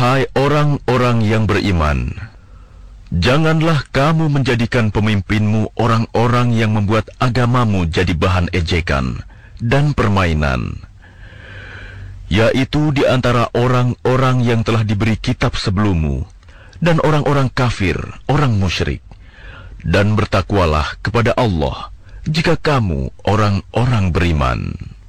Hai orang-orang yang beriman, janganlah kamu menjadikan pemimpinmu orang-orang yang membuat agamamu jadi bahan ejekan dan permainan, yaitu di antara orang-orang yang telah diberi kitab sebelummu dan orang-orang kafir, orang musyrik. Dan bertakwalah kepada Allah jika kamu orang-orang beriman.